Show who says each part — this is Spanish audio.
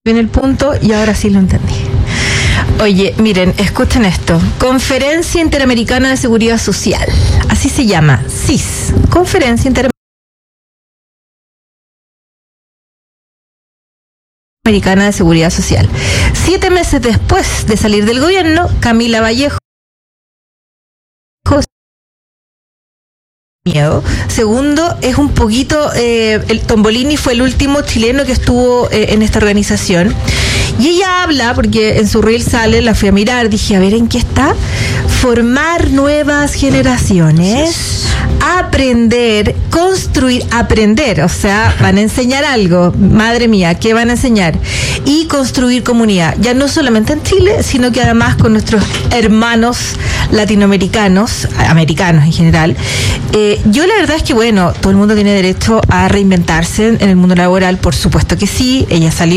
Speaker 1: en el punto y ahora sí lo entendí. Oye, miren, escuchen esto. Conferencia Interamericana de Seguridad Social. Así se llama, CIS. Conferencia Interamericana de Seguridad Social. 7 meses después de salir del gobierno, Camila Vallejo. Miedo. Segundo, es un poquito, el Tombolini fue el último chileno que estuvo en esta organización. Y ella habla, porque en su reel sale, la fui a mirar, dije, a ver en qué está. Formar nuevas generaciones, aprender, construir, aprender, o sea, van a enseñar algo, madre mía, ¿qué van a enseñar? Y construir comunidad, ya no solamente en Chile, sino que además con nuestros hermanos latinoamericanos, americanos en general. Yo la verdad es que, bueno, todo el mundo tiene derecho a reinventarse en el mundo laboral, por supuesto que sí, ella salió